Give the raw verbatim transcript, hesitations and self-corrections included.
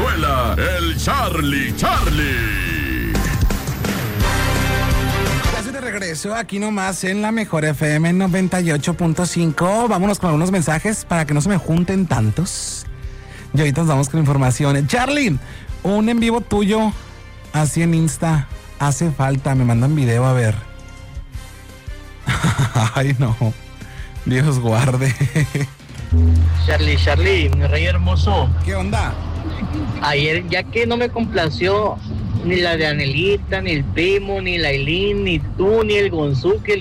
Venezuela, el Charlie Charlie. Ya de regreso aquí nomás en la Mejor F M noventa y ocho punto cinco. Vámonos con algunos mensajes para que no se me junten tantos. Y ahorita nos vamos con información. Charlie, un en vivo tuyo así en Insta hace falta. Me mandan video a ver. Ay, no. Dios guarde. Charlie, Charlie, mi rey hermoso. ¿Qué onda? Ayer, ya que no me complació ni la de Anelita, ni el Primo, ni la Eileen, ni tú, ni el Gonzuque,